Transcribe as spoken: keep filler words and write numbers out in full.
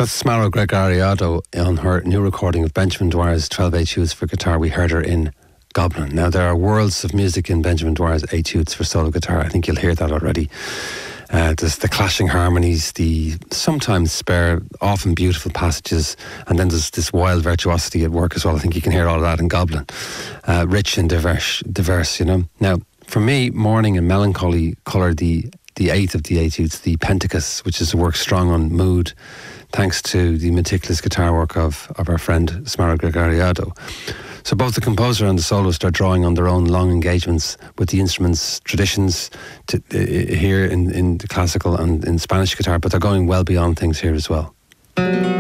That's Smaro Gregoriado on her new recording of Benjamin Dwyer's twelve Etudes for guitar. We heard her in Goblin. Now, there are worlds of music in Benjamin Dwyer's Etudes for solo guitar. I think you'll hear that already. Uh, there's the clashing harmonies, the sometimes spare, often beautiful passages, and then there's this wild virtuosity at work as well. I think you can hear all of that in Goblin. Uh, rich and diverse, diverse, you know. Now, for me, Mourning and Melancholy colour the the eighth of the Etudes, the Pentacus, which is a work strong on mood, thanks to the meticulous guitar work of, of our friend Smaro Gregoriado. So both the composer and the soloist are drawing on their own long engagements with the instruments, traditions to, uh, here in, in the classical and in Spanish guitar, but they're going well beyond things here as well.